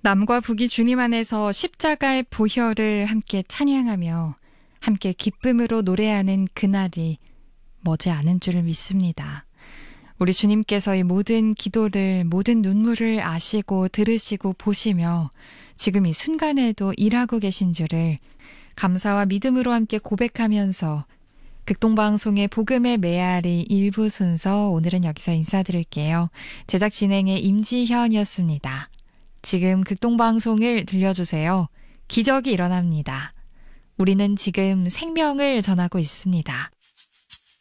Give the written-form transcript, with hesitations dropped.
남과 북이 주님 안에서 십자가의 보혈을 함께 찬양하며 함께 기쁨으로 노래하는 그날이 머지않은 줄을 믿습니다. 우리 주님께서 이 모든 기도를, 모든 눈물을 아시고 들으시고 보시며 지금 이 순간에도 일하고 계신 줄을 감사와 믿음으로 함께 고백하면서 극동방송의 복음의 메아리 1부 순서 오늘은 여기서 인사드릴게요. 제작 진행의 임지현이었습니다. 지금 극동방송을 들려주세요. 기적이 일어납니다. 우리는 지금 생명을 전하고 있습니다.